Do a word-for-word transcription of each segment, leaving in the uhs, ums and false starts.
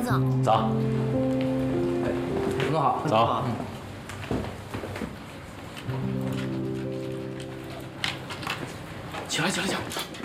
总。 走。 哎，冯总好。 走。嗯。起来，起来，起来。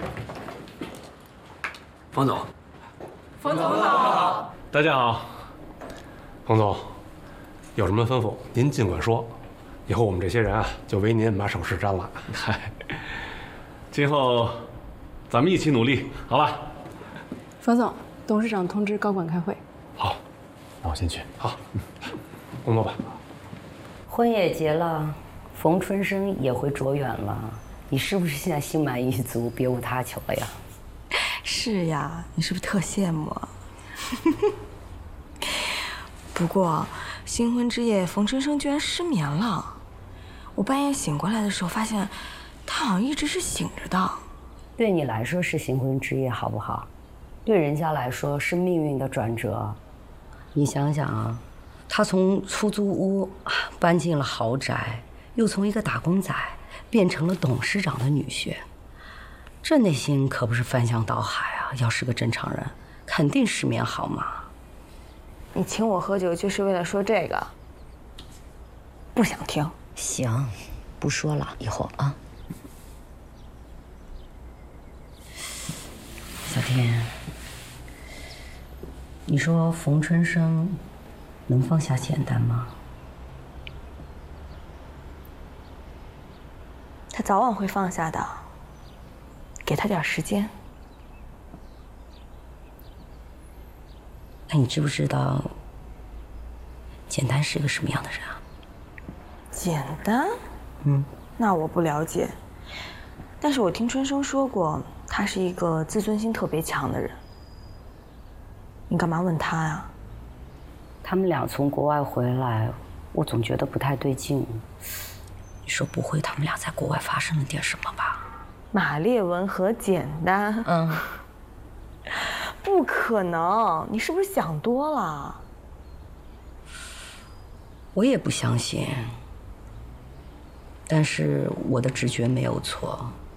冯总。 冯总好。 大家好。冯总，有什么吩咐您尽管说，以后我们这些人啊就为您马首是瞻了。嗨，今后咱们一起努力，好吧？ 冯总，董事长通知高管开会。 好，那我先去。好，工作吧。 婚也结了，冯春生也回卓远了，你是不是现在心满意足，别无他求了呀？ 是呀，你是不是特羡慕啊？不过新婚之夜，冯春生居然失眠了。我半夜醒过来的时候，发现他好像一直是醒着的。 对你来说是新婚之夜，好不好？对人家来说是命运的转折。你想想啊，他从出租屋搬进了豪宅，又从一个打工仔变成了董事长的女婿，这内心可不是翻江倒海啊！要是个正常人，肯定失眠好吗？ 你请我喝酒就是为了说这个？不想听。 行，不说了，以后啊。小天，你说冯春生能放下简单吗？ 他早晚会放下的，给他点时间。 那你知不知道简单是个什么样的人啊？ 简单？ 嗯， 那我不了解。但是我听春生说过，他是一个自尊心特别强的人。你干嘛问他呀？ 他们俩从国外回来，我总觉得不太对劲。你说不会他们俩在国外发生了点什么吧？ 马列文和简单？ 嗯。 不可能，你是不是想多了？ 我也不相信，但是我的直觉没有错。